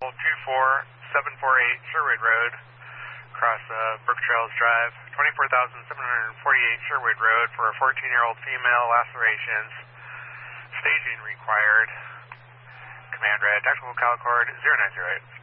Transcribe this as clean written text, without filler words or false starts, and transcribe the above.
Level 24748 Sherwood Road, across Brook Trails Drive, 24,748 Sherwood Road for a 14-year-old female, lacerations, staging required. Command red, tactical call cord 0908.